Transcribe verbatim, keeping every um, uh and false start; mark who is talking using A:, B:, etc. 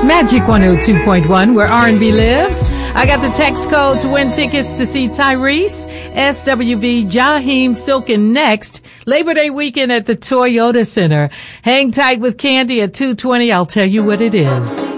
A: Magic one oh two point one, where R and B lives. I got the text code to win tickets to see Tyrese, S W V, Jaheim, Silken next Labor Day weekend at the Toyota Center. Hang tight with Candy at two twenty. I'll tell you what it is.